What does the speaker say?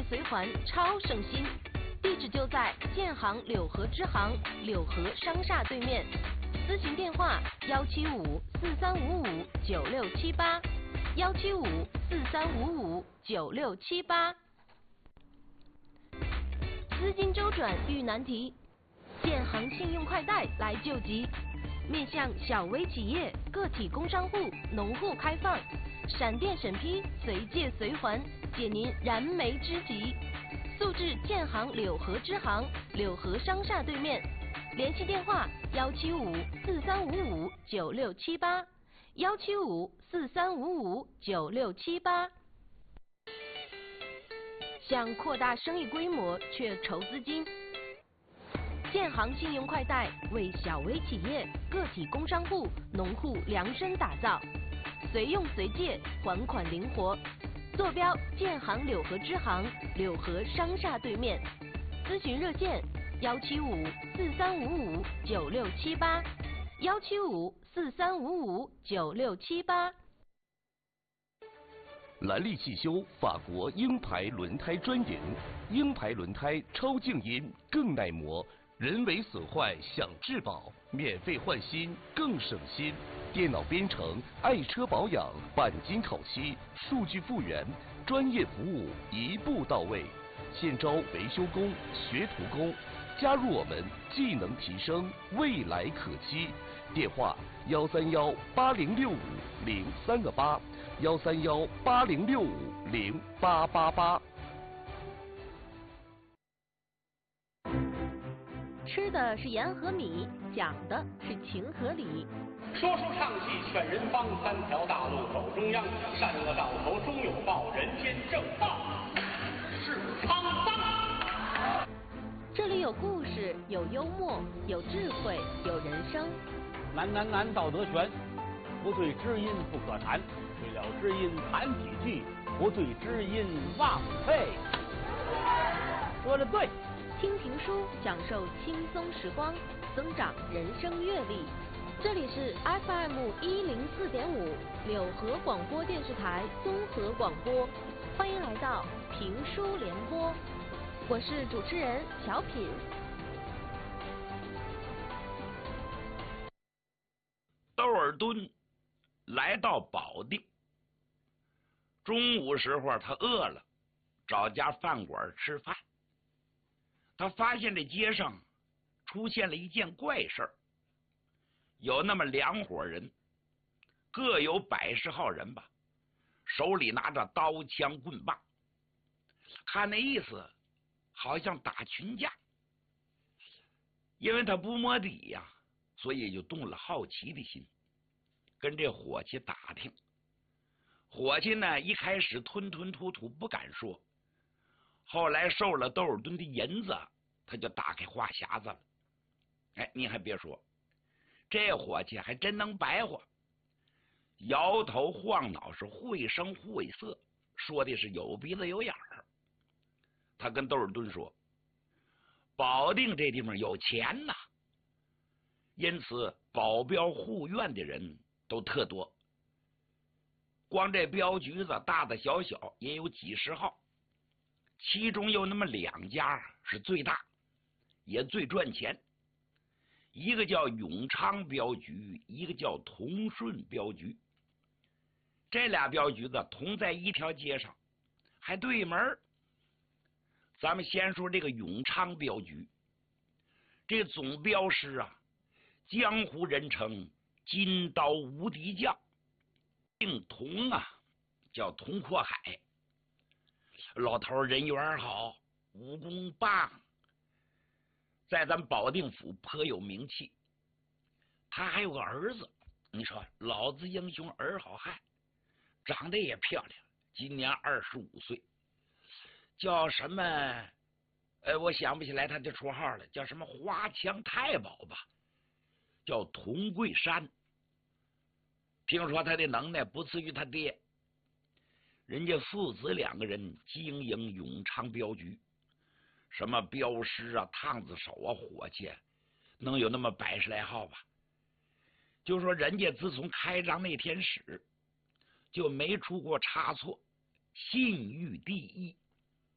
随还，超省心。地址就在建行柳河支行柳河商厦对面。咨询电话175-4355-9678，175-4355-9678。资金周转遇难题，建行信用快贷来救急。面向小微企业、个体工商户、农户开放，闪电审批，随借随还，解您燃眉之急。速至建行柳河支行柳河商厦对面，联系电话175-4355-9678，175-4355-9678。想扩大生意规模却筹资金，建行信用快贷为小微企业、个体工商户、农户量身打造，随用随借，还款灵活。坐标建行柳河支行柳河商厦对面，咨询热线175-4355-9678，175-4355-9678。 兰利汽修法国鹰牌轮胎专营，鹰牌轮胎超静音更耐磨，人为损坏享质保，免费换新更省心。电脑编程，爱车保养，钣金烤漆，数据复原，专业服务一步到位。现招维修工、学徒工，加入我们，技能提升，未来可期。电话131-8065038，131-806508888。 吃的是盐和米，讲的是情和理。 说书唱戏劝人方，三条大路走中央，善恶到头终有报，人间正道是沧桑。 这里有故事，有幽默，有智慧，有人生。 难道德全，不对知音不可谈，对了知音谈几句，不对知音忘废。说的对。 听评书，享受轻松时光，增长人生阅历。这里是 FM 104.5柳河广播电视台综合广播，欢迎来到评书联播，我是主持人小品。 窦尔敦来到保定，中午时候他饿了，找家饭馆吃饭。他发现这街上出现了一件怪事儿，有那么2伙人，各有100-10号人吧，手里拿着刀枪棍棒，看那意思好像打群架。因为他不摸底呀，所以就动了好奇的心，跟这伙计打听。伙计呢，一开始吞吞吐吐不敢说，后来受了窦尔敦的银子，他就打开话匣子了。哎，你还别说，这伙计还真能白话，摇头晃脑，是绘声绘色，说的是有鼻子有眼儿。他跟窦尔敦说，保定这地方有钱呐，因此保镖护院的人都特多，光这镖局子大大小小也有几10号，其中有那么2家是最大也最赚钱，一个叫永昌镖局，一个叫同顺镖局。这俩镖局子同在一条街上，还对门。咱们先说这个永昌镖局，这总镖师啊，江湖人称金刀无敌将，姓童啊，叫童阔海。老头人缘好，武功棒，在咱保定府颇有名气。他还有个儿子，你说老子英雄儿好汉，长得也漂亮，今年25岁，叫什么？我想不起来他的绰号了，叫什么花枪太保吧，叫童桂山。听说他的能耐不次于他爹，人家父子2个人经营永昌镖局，什么镖师啊、烫子手啊、伙计，能有那么100-10来号吧。就说人家自从开张那天始，就没出过差错，信誉第一。